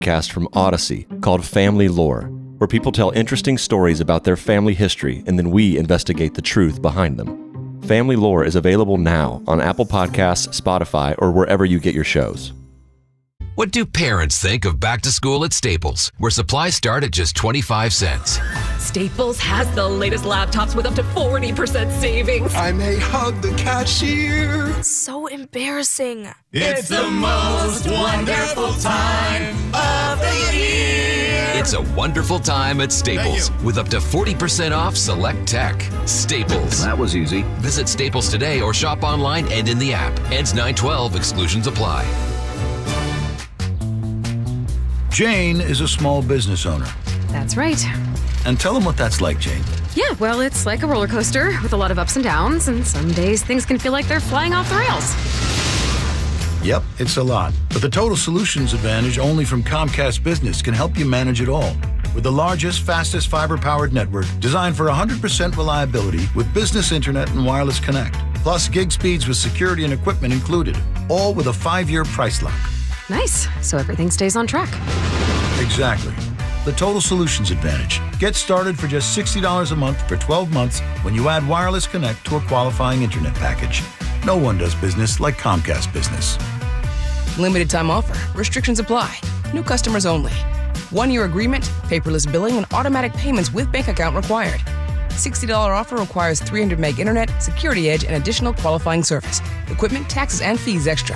podcast from Odyssey called Family Lore, where people tell interesting stories about their family history and then we investigate the truth behind them. Family Lore is available now on Apple Podcasts, Spotify, or wherever you get your shows. What do parents think of back to school at Staples, where supplies start at just 25 cents? Staples has the latest laptops with up to 40% savings. I may hug the cashier. So embarrassing. It's the most wonderful time of the year. It's a wonderful time at Staples with up to 40% off select tech. Staples. That was easy. Visit Staples today or shop online and in the app. Ends 9/12. Exclusions apply. Jane is a small business owner. That's right. And tell them what that's like, Jane. Yeah, well, it's like a roller coaster with a lot of ups and downs, and some days things can feel like they're flying off the rails. Yep, it's a lot. But the Total Solutions Advantage only from Comcast Business can help you manage it all. With the largest, fastest fiber-powered network designed for 100% reliability with business internet and wireless connect. Plus gig speeds with security and equipment included. All with a 5-year price lock. Nice. So everything stays on track. Exactly. The Total Solutions Advantage. Get started for just $60 a month for 12 months when you add Wireless Connect to a qualifying internet package. No one does business like Comcast Business. Limited time offer. Restrictions apply. New customers only. 1-year agreement, paperless billing, and automatic payments with bank account required. $60 offer requires 300 meg internet, security edge, and additional qualifying service. Equipment, taxes, and fees extra.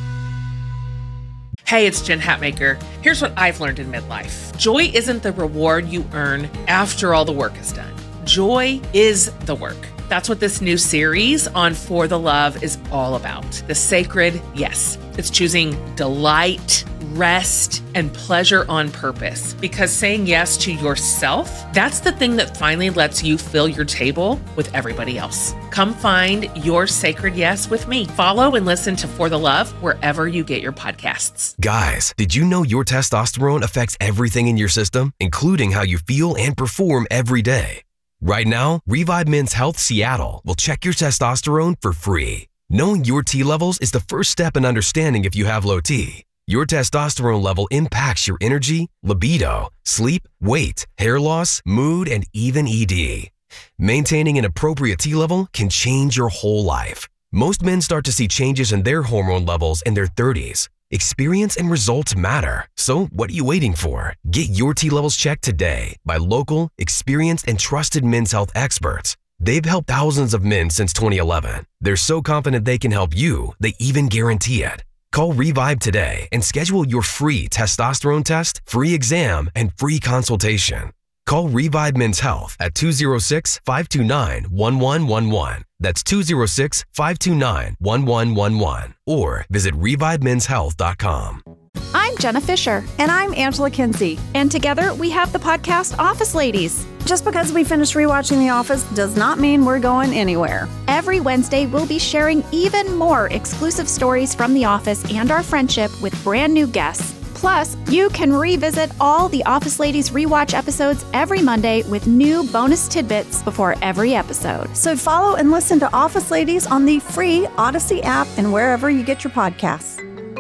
Hey, it's Jen Hatmaker. Here's what I've learned in midlife. Joy isn't the reward you earn after all the work is done. Joy is the work. That's what this new series on For the Love is all about. The sacred yes. It's choosing delight, rest, and pleasure on purpose. Because saying yes to yourself, that's the thing that finally lets you fill your table with everybody else. Come find your sacred yes with me. Follow and listen to For the Love wherever you get your podcasts. Guys, did you know your testosterone affects everything in your system, including how you feel and perform every day? Right now, Revive Men's Health Seattle will check your testosterone for free. Knowing your T levels is the first step in understanding if you have low T. Your testosterone level impacts your energy, libido, sleep, weight, hair loss, mood, and even ED. Maintaining an appropriate T level can change your whole life. Most men start to see changes in their hormone levels in their 30s. Experience and results matter. So what are you waiting for? Get your T levels checked today by local, experienced, and trusted men's health experts. They've helped thousands of men since 2011. They're so confident they can help you, they even guarantee it. Call Revive today and schedule your free testosterone test, free exam, and free consultation. Call Revive Men's Health at 206-529-1111. That's 206-529-1111. Or visit ReviveMen'sHealth.com. I'm Jenna Fisher. And I'm Angela Kinsey. And together we have the podcast Office Ladies. Just because we finished rewatching The Office does not mean we're going anywhere. Every Wednesday, we'll be sharing even more exclusive stories from The Office and our friendship with brand new guests. Plus, you can revisit all the Office Ladies rewatch episodes every Monday with new bonus tidbits before every episode. So follow and listen to Office Ladies on the free Odyssey app and wherever you get your podcasts.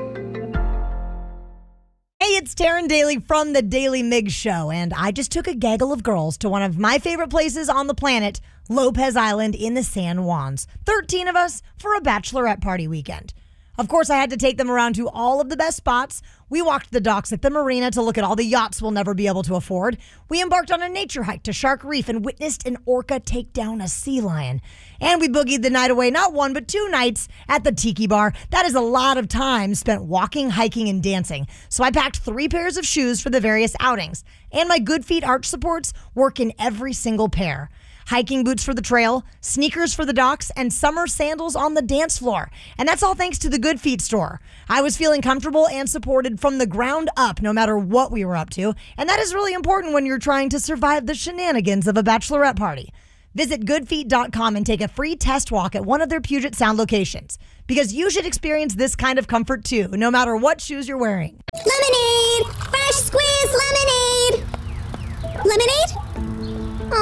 Hey, it's Taryn Daly from The Daily Mig Show, and I just took a gaggle of girls to one of my favorite places on the planet, Lopez Island in the San Juans. 13 of us for a bachelorette party weekend. Of course, I had to take them around to all of the best spots. We walked the docks at the marina to look at all the yachts we'll never be able to afford. We embarked on a nature hike to Shark Reef and witnessed an orca take down a sea lion. And we boogied the night away, not 1, but 2 nights at the Tiki Bar. That is a lot of time spent walking, hiking, and dancing. So I packed 3 pairs of shoes for the various outings. And my Good Feet arch supports work in every single pair. Hiking boots for the trail, sneakers for the docks, and summer sandals on the dance floor. And that's all thanks to the Good Feet store. I was feeling comfortable and supported from the ground up, no matter what we were up to. And that is really important when you're trying to survive the shenanigans of a bachelorette party. Visit goodfeet.com and take a free test walk at one of their Puget Sound locations. Because you should experience this kind of comfort too, no matter what shoes you're wearing. Lemonade! Fresh squeezed lemonade! Lemonade? Oh no,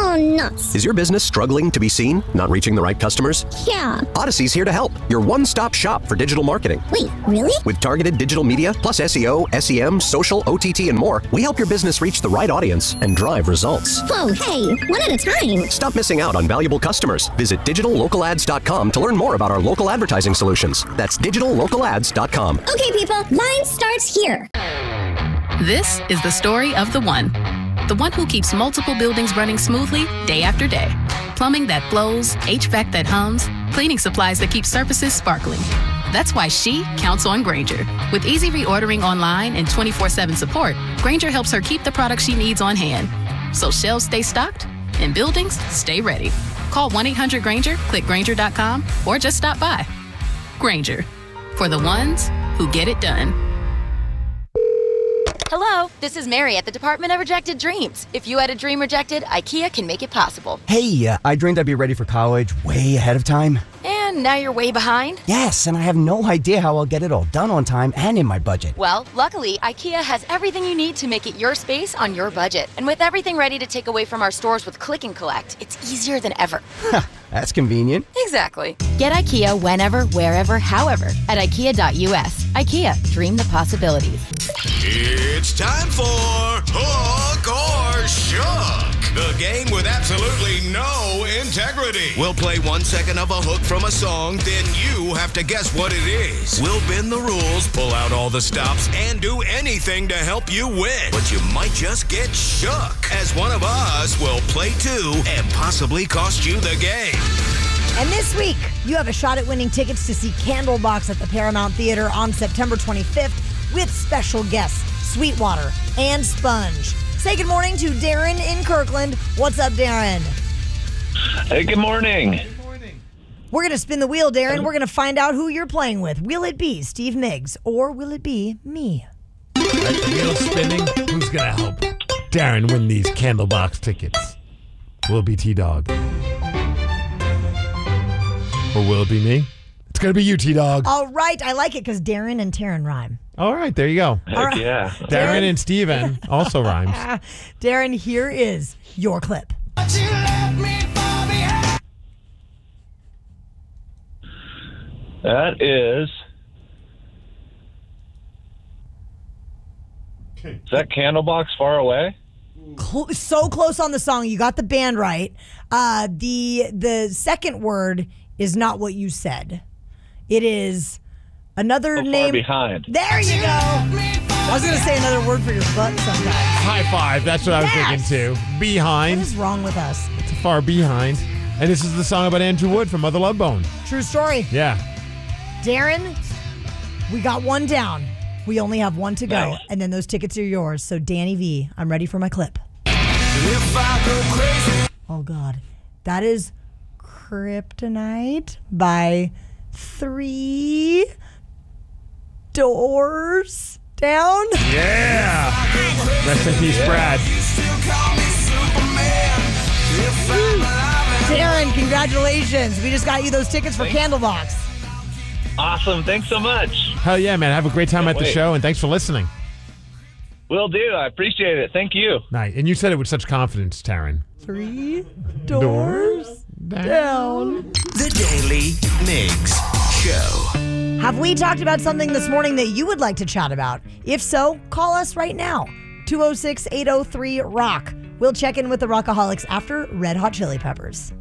else. Is your business struggling to be seen? Not reaching the right customers? Yeah. Odyssey's here to help. Your one-stop shop for digital marketing. Wait, really? With targeted digital media, plus SEO, SEM, social, OTT, and more, we help your business reach the right audience and drive results. Whoa, hey, one at a time. Stop missing out on valuable customers. Visit digitallocalads.com to learn more about our local advertising solutions. That's digitallocalads.com. Okay, people, mine starts here. This is the story of the one. The one who keeps multiple buildings running smoothly day after day. Plumbing that flows, HVAC that hums, cleaning supplies that keep surfaces sparkling. That's why she counts on Grainger. With easy reordering online and 24/7 support, Grainger helps her keep the products she needs on hand. So shelves stay stocked and buildings stay ready. Call 1-800-GRAINGER, click Grainger.com, or just stop by. Grainger, for the ones who get it done. Hello, this is Mary at the Department of Rejected Dreams. If you had a dream rejected, IKEA can make it possible. Hey, I dreamed I'd be ready for college way ahead of time. And now you're way behind? Yes, and I have no idea how I'll get it all done on time and in my budget. Well, luckily, IKEA has everything you need to make it your space on your budget. And with everything ready to take away from our stores with Click and Collect, it's easier than ever. That's convenient. Exactly. Get IKEA whenever, wherever, however at IKEA.us. IKEA, dream the possibilities. It's time for Hook or Shook, the game with absolutely no integrity. We'll play 1 second of a hook from a song, then you have to guess what it is. We'll bend the rules, pull out all the stops, and do anything to help you win. But you might just get shook, as one of us will play too and possibly cost you the game. And this week, you have a shot at winning tickets to see Candlebox at the Paramount Theater on September 25th with special guests Sweetwater and Sponge. Say good morning to Darren in Kirkland. What's up, Darren? Hey, good morning. We're going to spin the wheel, Darren. We're going to find out who you're playing with. Will it be Steve Miggs or will it be me? Wheel spinning. Who's going to help Darren win these Candlebox tickets? Will it be T-Dog? Or will it be me? It's going to be you, T-Dog. All right. I like it because Darren and Taryn rhyme. All right. There you go. Heck yeah. Darren and Steven also rhymes. Darren, here is your clip. That is that Candlebox Far Away? So close on the song. You got the band right. The second word is not what you said. It is another name. Far Behind. There you go. I was going to say another word for your butt sometimes. High five. That's what I was thinking too. Behind. What is wrong with us? It's far behind. And this is the song about Andrew Wood from Mother Love Bone. True story. Yeah. Darren, we got one down. We only have one to go. Nice. And then those tickets are yours. So Danny V, I'm ready for my clip. If I go crazy. Oh, God. That is Kryptonite by 3 Doors Down. Yeah. Rest in peace, Brad. Darren, congratulations. We just got you those tickets for Candlebox. Awesome. Thanks so much. Hell yeah, man. Have a great time at the show, and thanks for listening. Will do. I appreciate it. Thank you. Nice. And you said it with such confidence, Taryn. 3 Doors Down. The Daily Miggs Show. Have we talked about something this morning that you would like to chat about? If so, call us right now. 206-803-ROCK. We'll check in with the Rockaholics after Red Hot Chili Peppers.